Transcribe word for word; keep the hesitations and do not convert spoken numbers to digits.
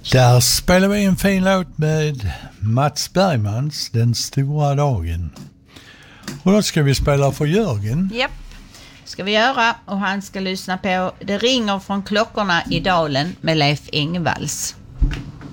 Där spelar vi en fin låt med Mats Bergmans Den stora dagen. Och då ska vi spela för Jörgen. Japp, ska vi göra. Och han ska lyssna på Det ringer från klockorna i dalen med Leif Engvalls.